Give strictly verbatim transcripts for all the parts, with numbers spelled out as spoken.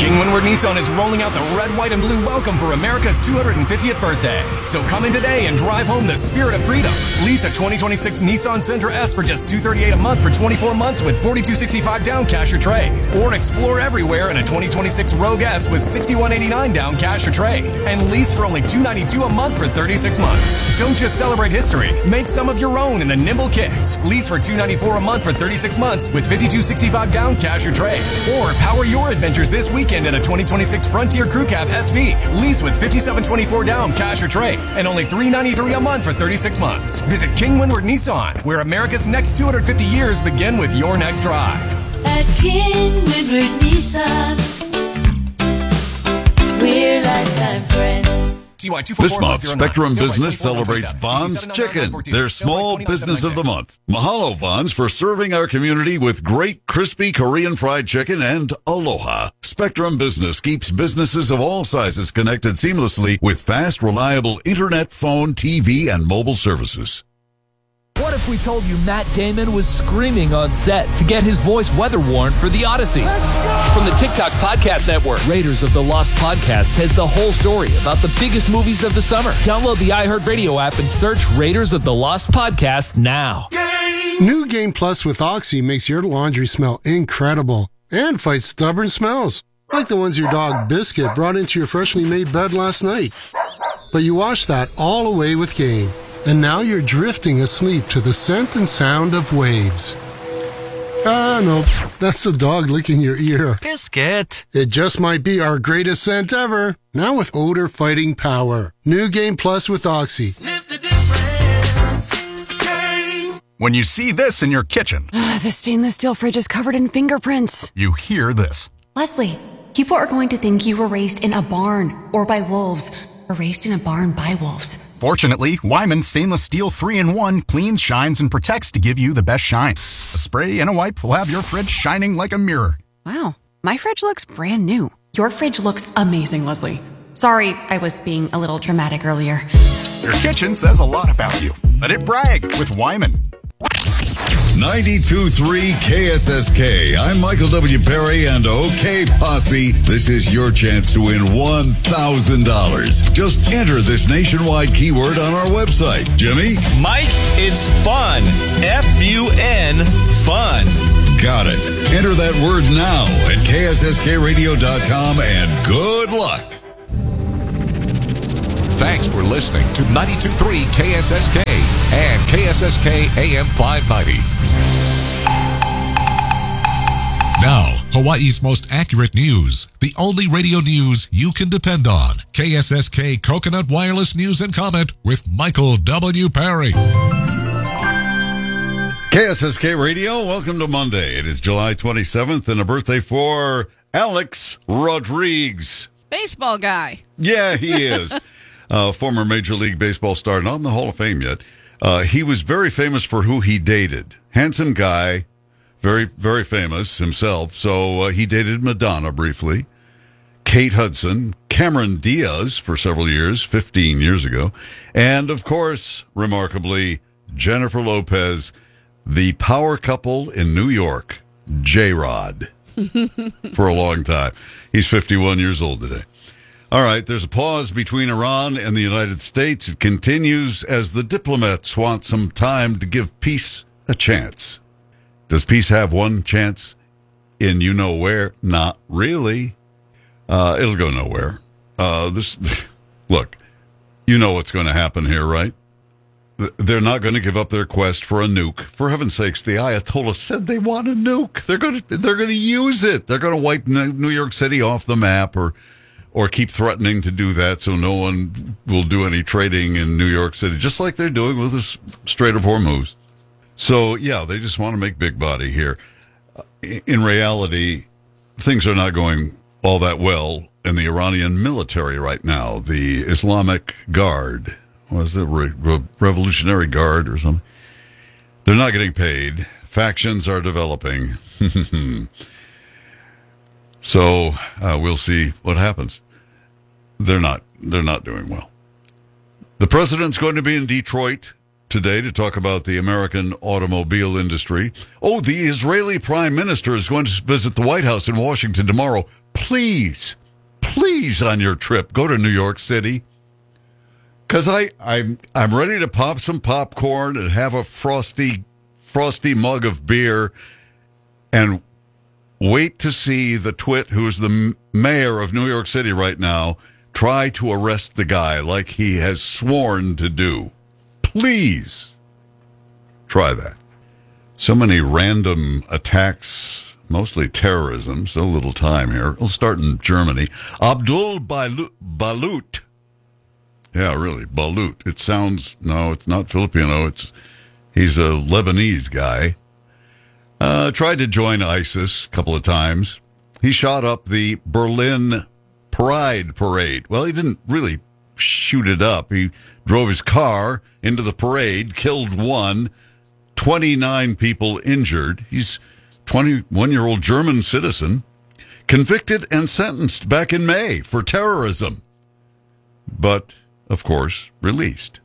King Windward Nissan is rolling out the red, white, and blue welcome for America's two hundred fiftieth birthday. So come in today and drive home the spirit of freedom. Lease a twenty twenty-six Nissan Sentra S for just two hundred thirty-eight dollars a month for twenty-four months with forty-two sixty-five down cash or trade. Or explore everywhere in a twenty twenty-six Rogue S with sixty-one eighty-nine down cash or trade. And lease for only two hundred ninety-two dollars a month for thirty-six months. Don't just celebrate history. Make some of your own in the Nimble Kicks. Lease for two hundred ninety-four dollars a month for thirty-six months with fifty-two sixty-five down cash or trade. Or power your adventures this weekend in a twenty twenty-six Frontier Crew Cab S V. Lease with fifty-seven twenty-four down cash or trade and only three hundred ninety-three dollars a month for thirty-six months. Visit King Windward Nissan, where America's next two hundred fifty years begin with your next drive. At King Windward Nissan, we're lifetime friends. This month, Spectrum Business celebrates Vaughn's Chicken, their small business of the month. Mahalo, Vaughn's, for serving our community with great crispy Korean fried chicken, and aloha. Spectrum Business keeps businesses of all sizes connected seamlessly with fast, reliable internet, phone, T V, and mobile services. What if we told you Matt Damon was screaming on set to get his voice weather-worn for The Odyssey? From the TikTok Podcast Network, Raiders of the Lost Podcast has the whole story about the biggest movies of the summer. Download the iHeartRadio app and search Raiders of the Lost Podcast now. New Game Plus with Oxy makes your laundry smell incredible and fights stubborn smells, like the ones your dog Biscuit brought into your freshly made bed last night. But you wash that all away with Game. And now you're drifting asleep to the scent and sound of waves. Ah, no, that's the dog licking your ear. Biscuit. It just might be our greatest scent ever. Now with odor-fighting power. New Game Plus with Oxy. Sniff the difference. Game. When you see this in your kitchen, Uh, the stainless steel fridge is covered in fingerprints. you hear this. Leslie, people are going to think you were raised in a barn or by wolves, or raised in a barn by wolves. Fortunately, Wyman Stainless Steel three in one cleans, shines, and protects to give you the best shine. A spray and a wipe will have your fridge shining like a mirror. Wow, my fridge looks brand new. Your fridge looks amazing, Leslie. Sorry, I was being a little dramatic earlier. Your kitchen says a lot about you. Let it brag with Wyman. ninety-two point three K S S K. I'm Michael W. Perry and OK Posse. This is your chance to win one thousand dollars. Just enter this nationwide keyword on our website. Jimmy? Mike, it's fun. F U N, fun. Got it. Enter that word now at K S S K radio dot com and good luck. Thanks for listening to ninety-two point three K S S K and K S S K A M five ninety. Now, Hawaii's most accurate news. The only radio news you can depend on. K S S K Coconut Wireless News and Comment with Michael W. Perry. K S S K Radio, welcome to Monday. It is July twenty-seventh and a birthday for Alex Rodriguez. Baseball guy. Yeah, he is. uh, former Major League Baseball star, not in the Hall of Fame yet. Uh, he was very famous for who he dated. Handsome guy, very, very famous himself. So uh, he dated Madonna briefly, Kate Hudson, Cameron Diaz for several years, fifteen years ago, and, of course, remarkably, Jennifer Lopez, the power couple in New York, J-Rod, for a long time. He's fifty-one years old today. All right, there's a pause between Iran and the United States. It continues as the diplomats want some time to give peace a chance. Does peace have one chance in you know where? Not really. Uh, it'll go nowhere. Uh, this, look, you know what's going to happen here, right? They're not going to give up their quest for a nuke. For heaven's sakes, the Ayatollah said they want a nuke. They're going to they're going to use it. They're going to wipe New York City off the map, or or keep threatening to do that, so no one will do any trading in New York City, just like they're doing with the Strait of Hormuz. So yeah, they just want to make big body here. In reality, things are not going all that well in the Iranian military right now. The Islamic Guard. Was it Re- Re- Revolutionary Guard or something? They're not getting paid. Factions are developing. So uh, we'll see what happens. They're not. They're not doing well. The president's going to be in Detroit today to talk about the American automobile industry. Oh, the Israeli prime minister is going to visit the White House in Washington tomorrow. please, please on your trip, go to New York City. Because I, I'm, I'm ready to pop some popcorn and have a frosty, frosty mug of beer and wait to see the twit who's the mayor of New York City right now try to arrest the guy like he has sworn to do. Please try that. So many random attacks, mostly terrorism, so little time here. We'll start in Germany. Abdul Balut. Yeah, really, Balut. It sounds, no, it's not Filipino. It's He's a Lebanese guy. Uh, tried to join ISIS a couple of times. He shot up the Berlin Pride Parade. Well, he didn't really shoot it up. He drove his car into the parade, killed one, twenty-nine people injured. He's a twenty-one-year-old German citizen, convicted and sentenced back in May for terrorism. But, of course, released.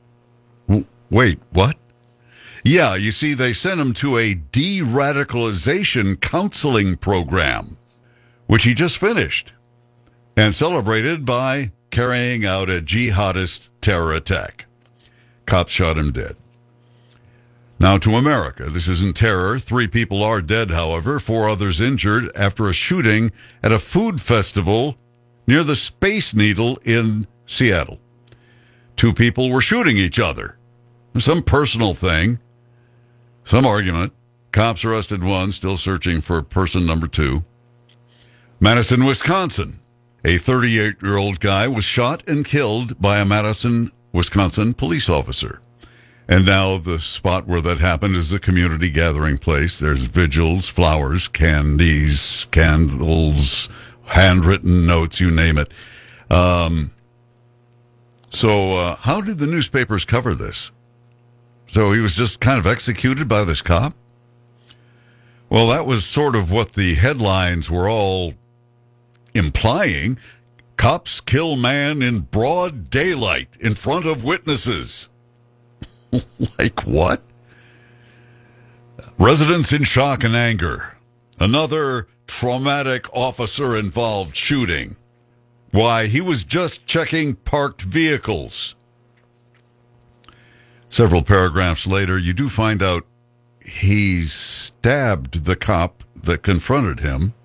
Wait, what? Yeah, you see, they sent him to a de-radicalization counseling program, which he just finished, and celebrated by carrying out a jihadist terror attack. Cops shot him dead. Now to America. This isn't terror. Three people are dead, however, four others injured after a shooting at a food festival near the Space Needle in Seattle. Two people were shooting each other. Some personal thing. Some argument. Cops arrested one, still searching for person number two. Madison, Wisconsin. A thirty-eight-year-old guy was shot and killed by a Madison, Wisconsin police officer. And now the spot where that happened is a community gathering place. There's vigils, flowers, candies, candles, handwritten notes, you name it. Um, so uh, how did the newspapers cover this? So he was just kind of executed by this cop? Well, that was sort of what the headlines were all implying. Cops kill man in broad daylight in front of witnesses. Like what? Residents in shock and anger. Another traumatic officer-involved shooting. Why, he was just checking parked vehicles. Several paragraphs later, you do find out he stabbed the cop that confronted him.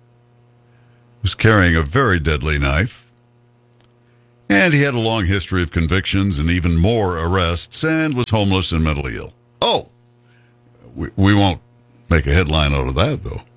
Was carrying a very deadly knife. And he had a long history of convictions and even more arrests and was homeless and mentally ill. Oh, we, we won't make a headline out of that, though.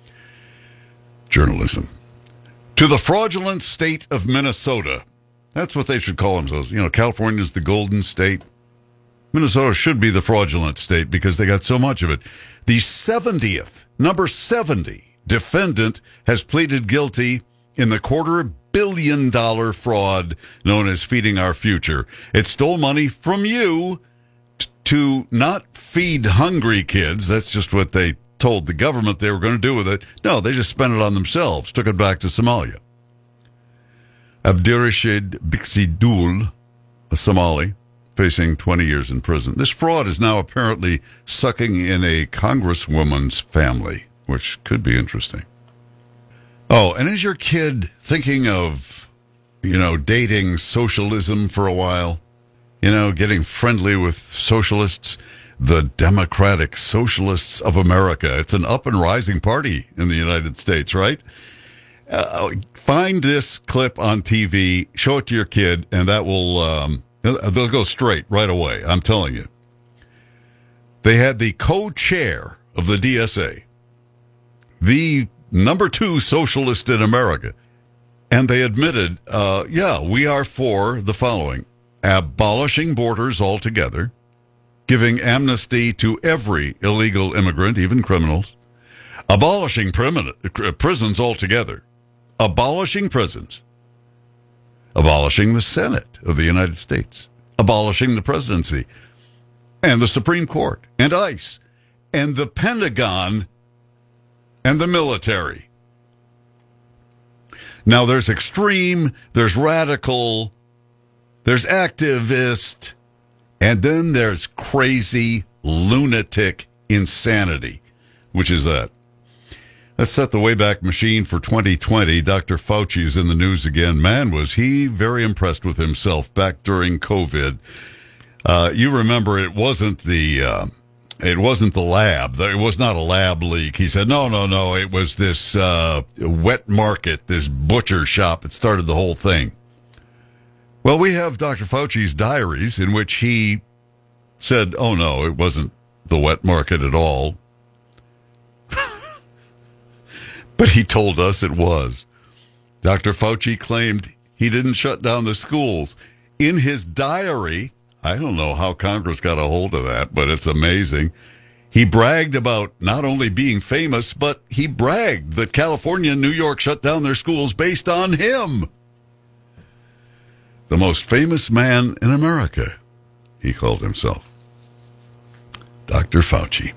Journalism. To the fraudulent state of Minnesota. That's what they should call themselves. You know, California's the golden state. Minnesota should be the fraudulent state because they got so much of it. The seventieth, number seventy, defendant has pleaded guilty in the quarter billion dollar fraud known as Feeding Our Future. It stole money from you t- to not feed hungry kids. That's just what they told the government they were going to do with it. No, they just spent it on themselves, took it back to Somalia. Abdirashid Bixidul, a Somali, facing twenty years in prison. This fraud is now apparently sucking in a congresswoman's family, which could be interesting. Oh, and is your kid thinking of, you know, dating socialism for a while? You know, getting friendly with socialists? The Democratic Socialists of America. It's an up and rising party in the United States, right? Uh, find this clip on T V, show it to your kid, and that will, um, they'll go straight right away, I'm telling you. They had the co-chair of the D S A, the number two socialist in America, and they admitted, uh, yeah, we are for the following: abolishing borders altogether, giving amnesty to every illegal immigrant, even criminals, abolishing prim- prisons altogether, abolishing prisons, abolishing the Senate of the United States, abolishing the presidency, and the Supreme Court, and ICE, and the Pentagon, and the military. Now, there's extreme, there's radical, there's activist, and then there's crazy, lunatic insanity. Which is that? Let's set the Wayback Machine for twenty twenty. Doctor Fauci is in the news again. Man, was he very impressed with himself back during COVID. Uh, you remember it wasn't the uh, it wasn't the lab. It was not a lab leak. He said, no, no, no. It was this uh, wet market, this butcher shop that started the whole thing. Well, we have Doctor Fauci's diaries in which he said, oh, no, it wasn't the wet market at all. But he told us it was. Doctor Fauci claimed he didn't shut down the schools. In his diary, I don't know how Congress got a hold of that, but it's amazing. He bragged about not only being famous, but he bragged that California and New York shut down their schools based on him. The most famous man in America, he called himself. Doctor Fauci.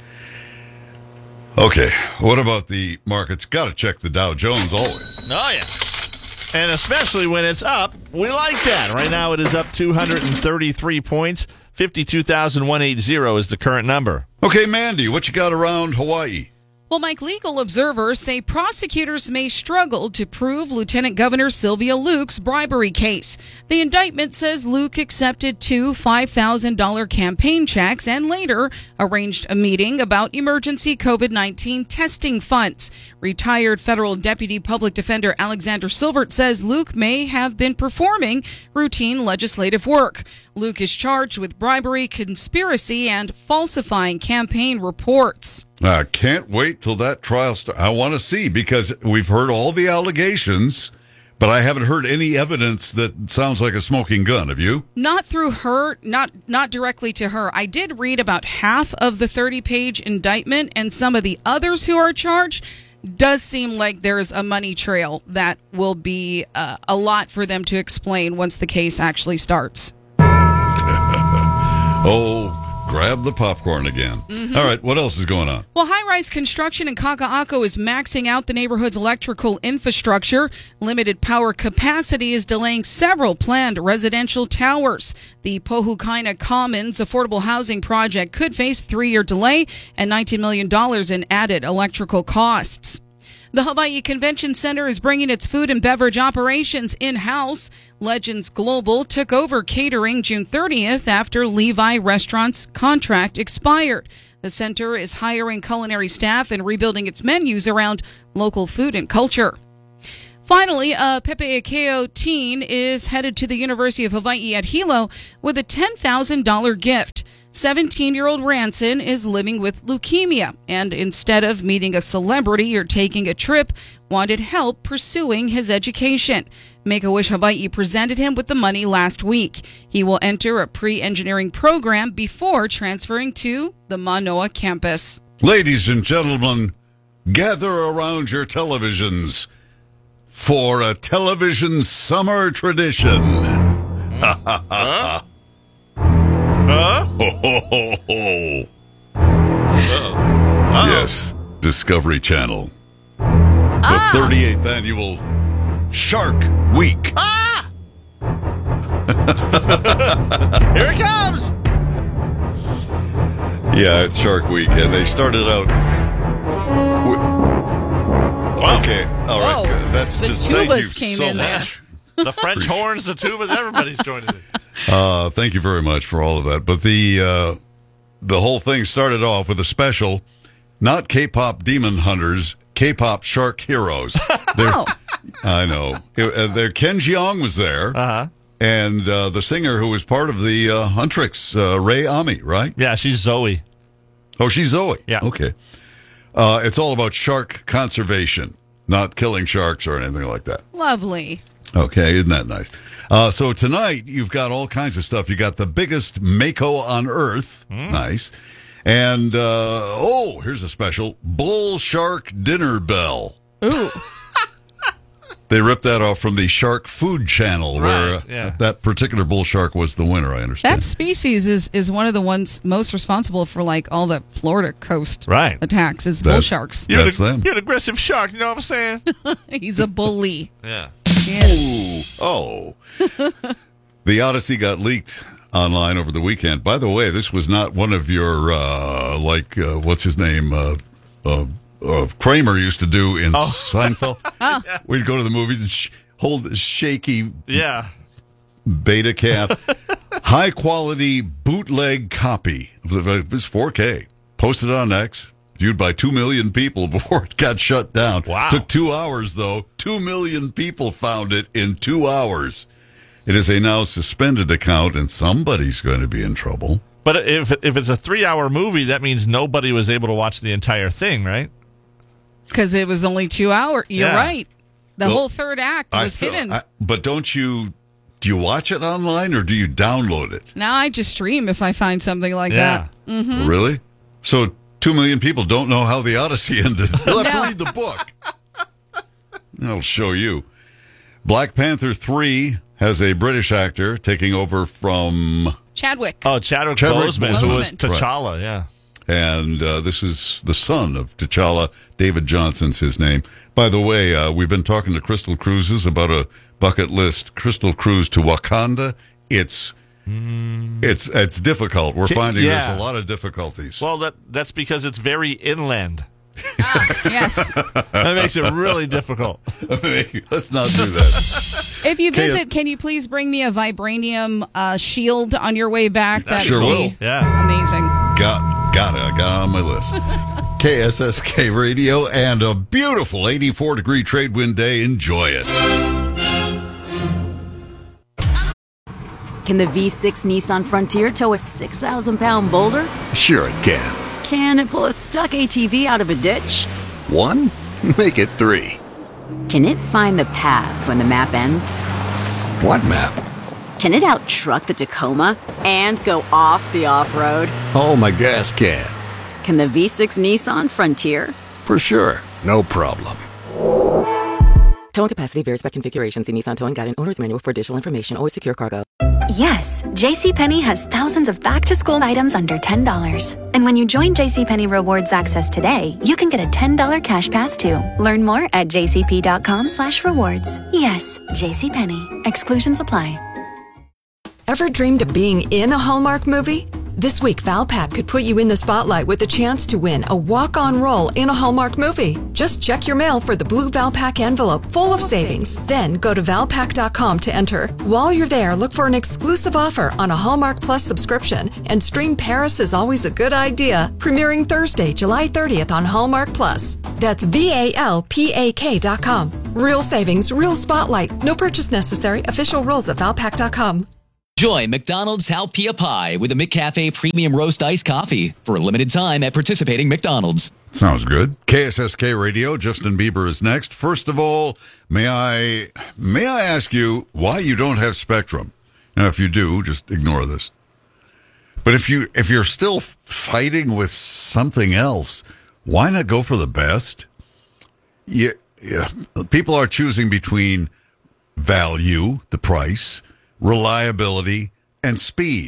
Okay, what about the markets? Got to check the Dow Jones always. Oh, yeah. And especially when it's up, we like that. Right now it is up two hundred thirty-three points. fifty-two thousand one hundred eighty is the current number. Okay, Mandy, what you got around Hawaii? Well, Mike, legal observers say prosecutors may struggle to prove Lieutenant Governor Sylvia Luke's bribery case. The indictment says Luke accepted two five thousand dollars campaign checks and later arranged a meeting about emergency COVID nineteen testing funds. Retired federal deputy public defender Alexander Silvert says Luke may have been performing routine legislative work. Luke is charged with bribery, conspiracy, and falsifying campaign reports. I can't wait till that trial starts. I want to see, because we've heard all the allegations, but I haven't heard any evidence that sounds like a smoking gun. Have you? Not through her, not not directly to her. I did read about half of the thirty-page indictment, and some of the others who are charged does seem like there's a money trail that will be uh, a lot for them to explain once the case actually starts. Oh, grab the popcorn again. Mm-hmm. All right, what else is going on? Well, high-rise construction in Kaka'ako is maxing out the neighborhood's electrical infrastructure. Limited power capacity is delaying several planned residential towers. The Pohukaina Commons affordable housing project could face three-year delay and nineteen million dollars in added electrical costs. The Hawaii Convention Center is bringing its food and beverage operations in-house. Legends Global took over catering June thirtieth after Levi Restaurant's contract expired. The center is hiring culinary staff and rebuilding its menus around local food and culture. Finally, a Pepe'ekeo teen is headed to the University of Hawaii at Hilo with a ten thousand dollars gift. seventeen-year-old Ranson is living with leukemia and instead of meeting a celebrity or taking a trip, wanted help pursuing his education. Make-A-Wish Hawaii presented him with the money last week. He will enter a pre-engineering program before transferring to the Manoa campus. Ladies and gentlemen, gather around your televisions for a television summer tradition. Huh? Huh? Ho, ho, ho, ho. Uh-oh. Yes, Discovery Channel. The Ah. thirty-eighth annual Shark Week. Ah! Here it comes! Yeah, it's Shark Week, and they started out. Wow. Okay, all right. Whoa. That's The just thank you tubas came so in there. much. The French horns, the tubas, everybody's joining in. Uh, thank you very much for all of that. But the uh, the whole thing started off with a special, not K-pop demon hunters, K-pop shark heroes. oh. I know. It, uh, there, Ken Jeong was there, uh-huh. and uh, the singer who was part of the uh, Huntrix, uh, Ray Ami, right? Yeah, she's Zoe. Oh, she's Zoe. Yeah. Okay. Uh, it's all about shark conservation, not killing sharks or anything like that. Lovely. Okay, isn't that nice? Uh, so tonight, you've got all kinds of stuff. You got the biggest Mako on Earth. Mm. Nice. And, uh, oh, here's a special Bull Shark Dinner Bell. Ooh. They ripped that off from the Shark Food Channel, where uh, Right, yeah. that particular bull shark was the winner, I understand. That species is, is one of the ones most responsible for like all the Florida coast right. attacks is That- bull sharks. You're That's an, them. You're an aggressive shark, you know what I'm saying? He's a bully. Yeah. Yes. Ooh, oh. The Odyssey got leaked online over the weekend. By the way, this was not one of your, uh, like, uh, what's his name, uh, uh, uh, Kramer used to do in Oh. Seinfeld. Oh. We'd go to the movies and sh- hold this shaky Yeah. beta cap. High quality bootleg copy. It was four K. Posted on X. Viewed by two million people before it got shut down. Wow. Took two hours, though. Two million people found it in two hours. It is a now suspended account, and somebody's going to be in trouble. But if if it's a three-hour movie, that means nobody was able to watch the entire thing, right? Because it was only two hours. You're Yeah. right. The Well, whole third act I was feel- hidden. I- but don't you, do you watch it online or do you download it? Now I just stream if I find something like Yeah. that. Mm-hmm. Really? So two million people don't know how the Odyssey ended. You'll have No. to read the book. I'll show you. Black Panther three has a British actor taking over from... Chadwick. Oh, Chadwick, Chadwick Boseman, who was Boseman. T'Challa, yeah. And uh, this is the son of T'Challa. David Johnson's his name. By the way, uh, we've been talking to Crystal Cruises about a bucket list. Crystal Cruise to Wakanda. It's it's it's difficult. We're Ki- finding yeah. there's a lot of difficulties. Well, that that's because it's very inland. Yes. That makes it really difficult. Let's not do that. If you Okay, visit, can you please bring me a vibranium uh, shield on your way back? That'd Sure be will. Yeah. amazing. Got got it. I got it on my list. K S S K Radio and a beautiful eighty-four degree trade wind day. Enjoy it. Can the V six Nissan Frontier tow a six thousand pound boulder? Sure it can. Can it pull a stuck A T V out of a ditch? One? Make it three. Can it find the path when the map ends? What map? Can it out-truck the Tacoma and go off the off-road? Oh, my gas can. Can the V six Nissan Frontier? For sure. No problem. Towing capacity varies by configuration. See Nissan Towing Guide and Owner's Manual for additional information. Always secure cargo. Yes, JCPenney has thousands of back-to-school items under ten dollars. And when you join JCPenney Rewards Access today, you can get a ten dollars cash pass too. Learn more at jcp.com slash rewards. Yes, JCPenney. Exclusions apply. Ever dreamed of being in a Hallmark movie? This week, Valpak could put you in the spotlight with a chance to win a walk-on role in a Hallmark movie. Just check your mail for the blue Valpak envelope full of savings. Then go to valpak dot com to enter. While you're there, look for an exclusive offer on a Hallmark Plus subscription and stream Paris is Always a Good Idea, premiering Thursday, July thirtieth on Hallmark Plus. That's V A L P A K dot com. Real savings, real spotlight. No purchase necessary. Official rules at valpak dot com. Join McDonald's Halpia Pie with a McCafe Premium Roast Iced Coffee for a limited time at participating McDonald's. Sounds good. K S S K Radio, Justin Bieber is next. First of all, may I may I ask you why you don't have Spectrum? Now, if you do, just ignore this. But if you if you're still fighting with something else, why not go for the best? Yeah, yeah. People are choosing between value, the price, reliability, and speed.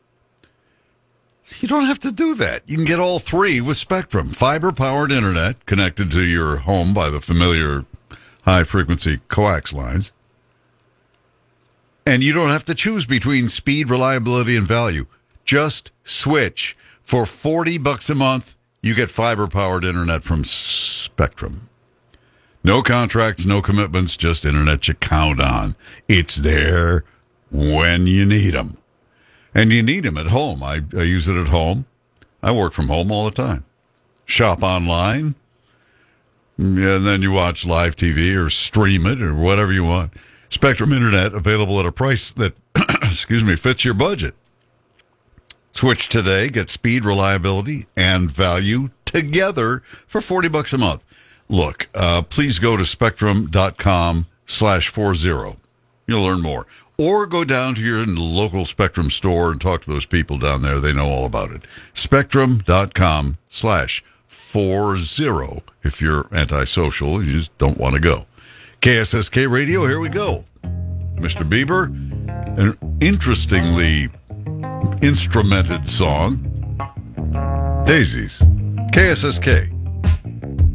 You don't have to do that. You can get all three with Spectrum. Fiber-powered internet connected to your home by the familiar high-frequency coax lines. And you don't have to choose between speed, reliability, and value. Just switch. For forty bucks a month, you get fiber-powered internet from Spectrum. No contracts, no commitments, just internet you count on. It's there when you need them. And you need them at home. I, I use it at home. I work from home all the time. Shop online. And then you watch live T V or stream it or whatever you want. Spectrum Internet available at a price that, excuse me, fits your budget. Switch today. Get speed, reliability, and value together for forty bucks a month. Look, uh, please go to spectrum.com slash 40. You'll learn more. Or go down to your local Spectrum store and talk to those people down there. They know all about it. Spectrum.com slash 40 if you're antisocial. You just don't want to go. K S S K Radio, here we go. Mister Bieber, an interestingly instrumented song. Daisies. K S S K.